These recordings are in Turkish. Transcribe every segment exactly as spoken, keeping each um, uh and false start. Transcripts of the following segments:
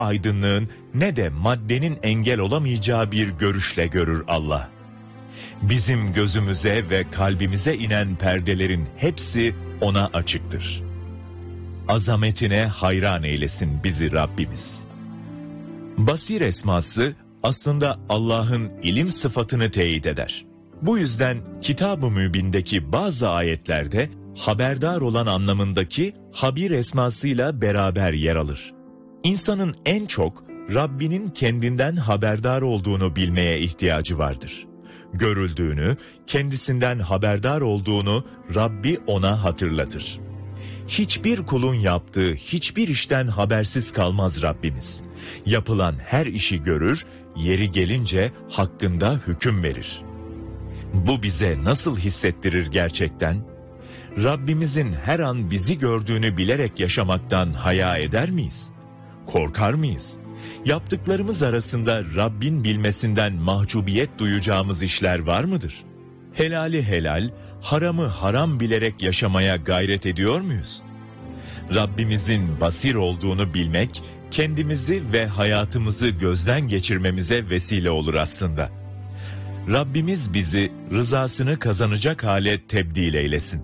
aydınlığın ne de maddenin engel olamayacağı bir görüşle görür Allah. Bizim gözümüze ve kalbimize inen perdelerin hepsi ona açıktır. Azametine hayran eylesin bizi Rabbimiz. Basir esması aslında Allah'ın ilim sıfatını teyit eder. Bu yüzden Kitab-ı Mübin'deki bazı ayetlerde haberdar olan anlamındaki habir esmasıyla beraber yer alır. İnsanın en çok Rabbinin kendinden haberdar olduğunu bilmeye ihtiyacı vardır. Görüldüğünü, kendisinden haberdar olduğunu Rabbi ona hatırlatır. Hiçbir kulun yaptığı hiçbir işten habersiz kalmaz Rabbimiz. Yapılan her işi görür, yeri gelince hakkında hüküm verir. Bu bize nasıl hissettirir gerçekten? Rabbimizin her an bizi gördüğünü bilerek yaşamaktan haya eder miyiz? Korkar mıyız? Yaptıklarımız arasında Rabbin bilmesinden mahcubiyet duyacağımız işler var mıdır? Helali helal, haramı haram bilerek yaşamaya gayret ediyor muyuz? Rabbimizin basir olduğunu bilmek, kendimizi ve hayatımızı gözden geçirmemize vesile olur aslında. Rabbimiz bizi rızasını kazanacak hale tebdil eylesin.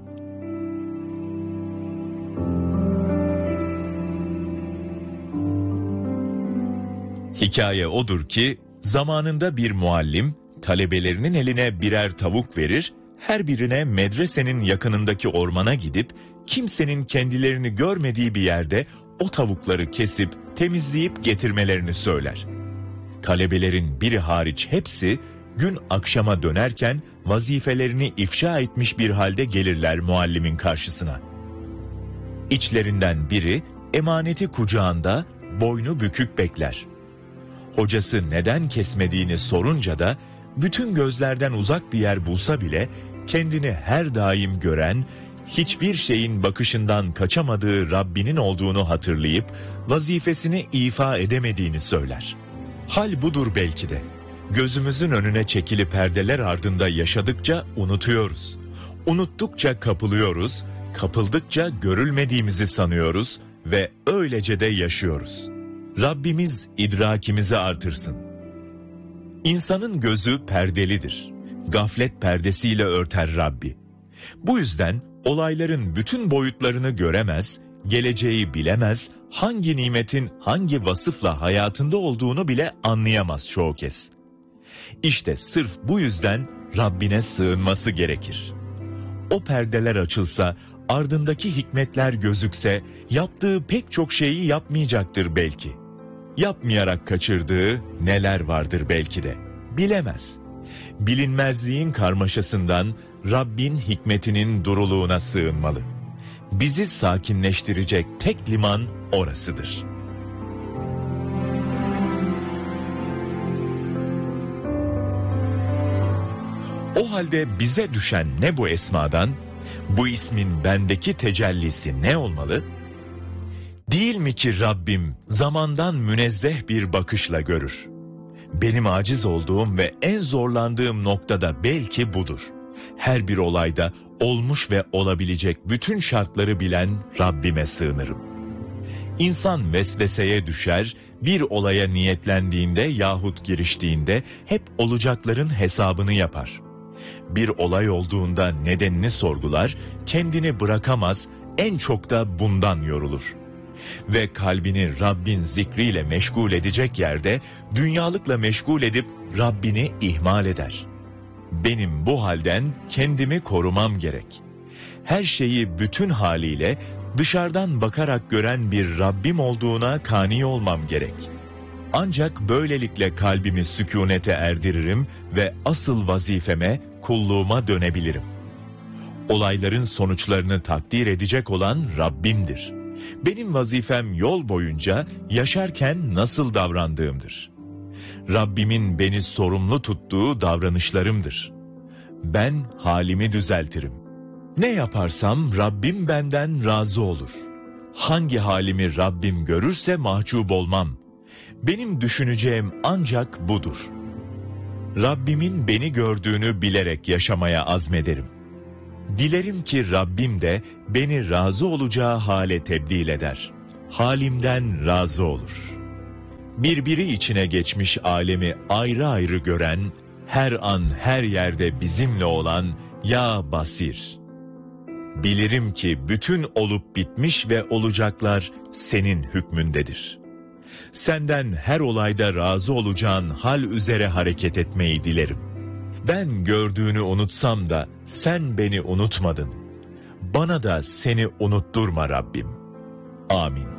Hikaye odur ki, zamanında bir muallim, talebelerinin eline birer tavuk verir, her birine medresenin yakınındaki ormana gidip, kimsenin kendilerini görmediği bir yerde o tavukları kesip, temizleyip getirmelerini söyler. Talebelerin biri hariç hepsi, gün akşama dönerken vazifelerini ifşa etmiş bir halde gelirler muallimin karşısına. İçlerinden biri, emaneti kucağında, boynu bükük bekler. Hocası neden kesmediğini sorunca da, bütün gözlerden uzak bir yer bulsa bile, kendini her daim gören, hiçbir şeyin bakışından kaçamadığı Rabbinin olduğunu hatırlayıp, vazifesini ifa edemediğini söyler. Hal budur belki de. Gözümüzün önüne çekili perdeler ardında yaşadıkça unutuyoruz. Unuttukça kapılıyoruz, kapıldıkça görülmediğimizi sanıyoruz ve öylece de yaşıyoruz. Rabbimiz idrakimizi artırsın. İnsanın gözü perdelidir. Gaflet perdesiyle örter Rabbi. Bu yüzden olayların bütün boyutlarını göremez, geleceği bilemez, hangi nimetin hangi vasıfla hayatında olduğunu bile anlayamaz çoğu kez. İşte sırf bu yüzden Rabbine sığınması gerekir. O perdeler açılsa, ardındaki hikmetler gözükse, yaptığı pek çok şeyi yapmayacaktır belki. Yapmayarak kaçırdığı neler vardır belki de, bilemez. Bilinmezliğin karmaşasından Rabbin hikmetinin duruluğuna sığınmalı. Bizi sakinleştirecek tek liman orasıdır. O halde bize düşen ne bu esmadan, bu ismin bendeki tecellisi ne olmalı? Değil mi ki Rabbim zamandan münezzeh bir bakışla görür? Benim aciz olduğum ve en zorlandığım noktada belki budur. Her bir olayda olmuş ve olabilecek bütün şartları bilen Rabbime sığınırım. İnsan vesveseye düşer, bir olaya niyetlendiğinde yahut giriştiğinde hep olacakların hesabını yapar. Bir olay olduğunda nedenini sorgular, kendini bırakamaz, en çok da bundan yorulur. Ve kalbini Rabbin zikriyle meşgul edecek yerde dünyalıkla meşgul edip Rabbini ihmal eder. Benim bu halden kendimi korumam gerek. Her şeyi bütün haliyle dışarıdan bakarak gören bir Rabbim olduğuna kani olmam gerek. Ancak böylelikle kalbimi sükûnete erdiririm ve asıl vazifeme, kulluğuma dönebilirim. Olayların sonuçlarını takdir edecek olan Rabbimdir. Benim vazifem yol boyunca yaşarken nasıl davrandığımdır. Rabbimin beni sorumlu tuttuğu davranışlarımdır. Ben halimi düzeltirim. Ne yaparsam Rabbim benden razı olur. Hangi halimi Rabbim görürse mahcup olmam. Benim düşüneceğim ancak budur. Rabbimin beni gördüğünü bilerek yaşamaya azmederim. Dilerim ki Rabbim de beni razı olacağı hale tebdil eder. Halimden razı olur. birbiri içine geçmiş alemi ayrı ayrı gören, her an her yerde bizimle olan Ya Basir. Bilirim ki bütün olup bitmiş ve olacaklar senin hükmündedir. Senden her olayda razı olacağın hal üzere hareket etmeyi dilerim. Ben gördüğünü unutsam da sen beni unutmadın. Bana da seni unutturma Rabbim. Amin.